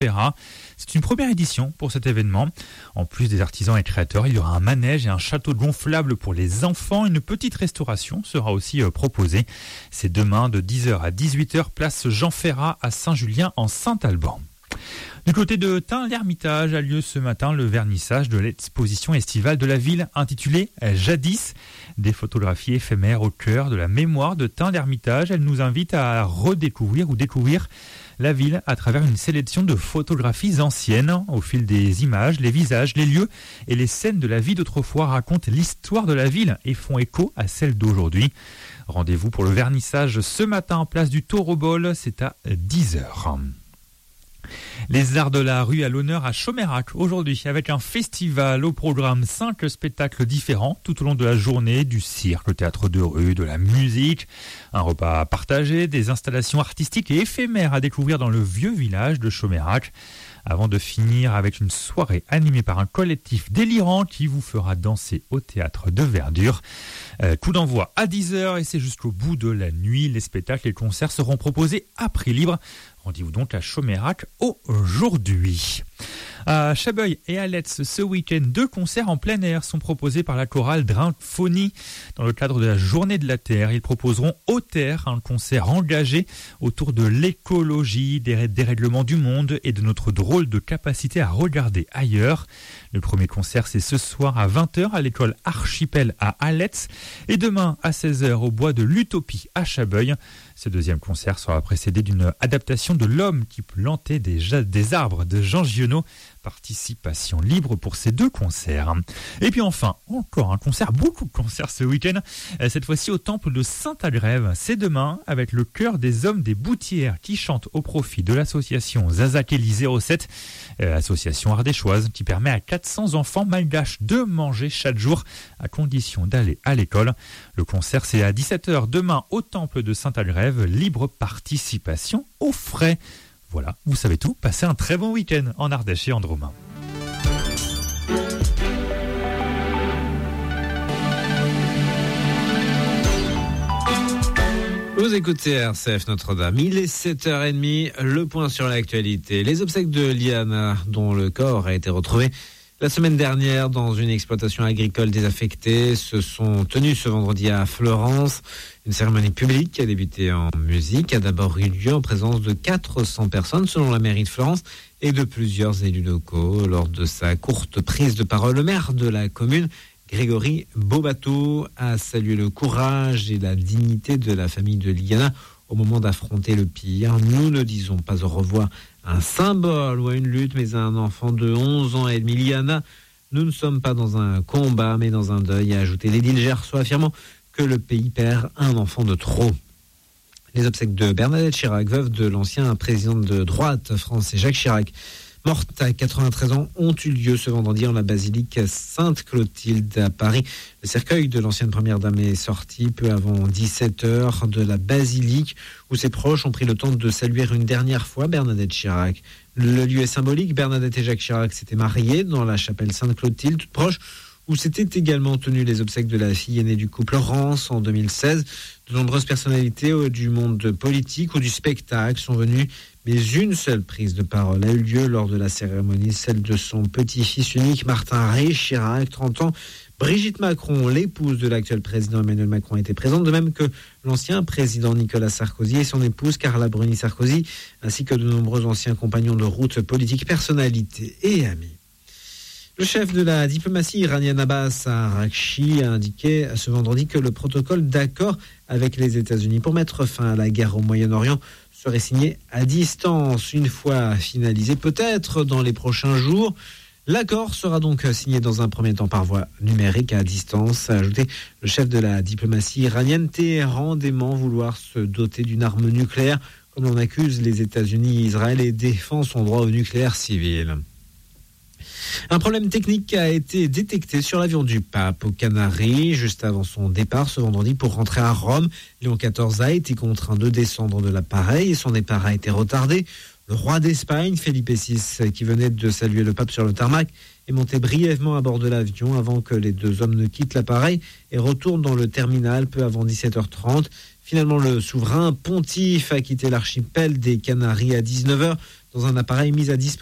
Jean-Ferrat. C'est une première édition pour cet événement. En plus des artisans et créateurs, il y aura un manège et un château gonflable pour les enfants. Une petite restauration sera aussi proposée. C'est demain de 10h à 18h, place Jean-Ferrat à Saint-Julien en Saint-Alban. Du côté de Tain-l'Hermitage a lieu ce matin le vernissage de l'exposition estivale de la ville intitulée Jadis. Des photographies éphémères au cœur de la mémoire de Tain-l'Hermitage. Elle nous invite à redécouvrir ou découvrir la ville à travers une sélection de photographies anciennes. Au fil des images, les visages, les lieux et les scènes de la vie d'autrefois racontent l'histoire de la ville et font écho à celle d'aujourd'hui. Rendez-vous pour le vernissage ce matin, place du Taureau-Bol, c'est à 10h. Les arts de la rue à l'honneur à Chomérac aujourd'hui avec un festival au programme 5 spectacles différents tout au long de la journée, du cirque, le théâtre de rue, de la musique, un repas partagé, des installations artistiques et éphémères à découvrir dans le vieux village de Chomérac, avant de finir avec une soirée animée par un collectif délirant qui vous fera danser au théâtre de Verdure. Coup d'envoi à 10h et c'est jusqu'au bout de la nuit. Les spectacles et concerts seront proposés à prix libre. Rendez-vous donc à Chomérac aujourd'hui. À Chabeuil et à Letz, ce week-end, 2 concerts en plein air sont proposés par la chorale Drimphonie. Dans le cadre de la Journée de la Terre, ils proposeront Au Terre, un concert engagé autour de l'écologie, des dérèglements du monde et de notre drôle de capacité à regarder ailleurs. Le premier concert, c'est ce soir à 20h à l'école Archipel à Aletz et demain à 16h au bois de l'Utopie à Chabeuil. Ce deuxième concert sera précédé d'une adaptation de L'homme qui plantait des arbres de Jean Giono. Participation libre pour ces 2 concerts. Et puis enfin, encore un concert, beaucoup de concerts ce week-end, cette fois-ci au temple de Saint-Agrève. C'est demain avec le chœur des hommes des Boutières qui chante au profit de l'association Zazakelli 07, association ardéchoise qui permet à 400 enfants malgaches de manger chaque jour à condition d'aller à l'école. Le concert c'est à 17h demain au temple de Saint-Agrève, libre participation aux frais. Voilà, vous savez tout, passez un très bon week-end en Ardèche et en Drôme. Vous écoutez RCF Notre-Dame, il est 7h30, le point sur l'actualité. Les obsèques de Liana, dont le corps a été retrouvé la semaine dernière dans une exploitation agricole désaffectée, se sont tenues ce vendredi à Florence. Une cérémonie publique qui a débuté en musique a d'abord eu lieu en présence de 400 personnes selon la mairie de Florence et de plusieurs élus locaux. Lors de sa courte prise de parole, le maire de la commune, Grégory Beaubateau, a salué le courage et la dignité de la famille de Liana au moment d'affronter le pire. Nous ne disons pas au revoir à un symbole ou à une lutte, mais à un enfant de 11 ans et demi. Liana, nous ne sommes pas dans un combat, mais dans un deuil, a ajouté l'édile Gersois, affirmant que le pays perd un enfant de trop. Les obsèques de Bernadette Chirac, veuve de l'ancien président de droite français Jacques Chirac, morte à 93 ans, ont eu lieu ce vendredi en la basilique Sainte-Clotilde à Paris. Le cercueil de l'ancienne première dame est sorti peu avant 17h de la basilique où ses proches ont pris le temps de saluer une dernière fois Bernadette Chirac. Le lieu est symbolique. Bernadette et Jacques Chirac s'étaient mariés dans la chapelle Sainte-Clotilde, toute proche, où s'étaient également tenues les obsèques de la fille aînée du couple, Laurence, en 2016. De nombreuses personnalités du monde politique ou du spectacle sont venues, mais une seule prise de parole a eu lieu lors de la cérémonie, celle de son petit-fils unique, Martin Rey Chirac, 30 ans. Brigitte Macron, l'épouse de l'actuel président Emmanuel Macron, était présente, de même que l'ancien président Nicolas Sarkozy et son épouse Carla Bruni Sarkozy, ainsi que de nombreux anciens compagnons de route politiques, personnalités et amis. Le chef de la diplomatie iranienne Abbas Araghchi a indiqué ce vendredi que le protocole d'accord avec les États-Unis pour mettre fin à la guerre au Moyen-Orient serait signé à distance. Une fois finalisé, peut-être dans les prochains jours, l'accord sera donc signé dans un premier temps par voie numérique à distance, a ajouté le chef de la diplomatie iranienne. Téhéran dément vouloir se doter d'une arme nucléaire, comme l'on accuse les États-Unis et Israël, et défend son droit au nucléaire civil. Un problème technique a été détecté sur l'avion du pape aux Canaries juste avant son départ ce vendredi pour rentrer à Rome. Léon XIV a été contraint de descendre de l'appareil et son départ a été retardé. Le roi d'Espagne, Felipe VI, qui venait de saluer le pape sur le tarmac, est monté brièvement à bord de l'avion avant que les deux hommes ne quittent l'appareil et retournent dans le terminal peu avant 17h30. Finalement, le souverain pontife a quitté l'archipel des Canaries à 19h dans un appareil mis à disposition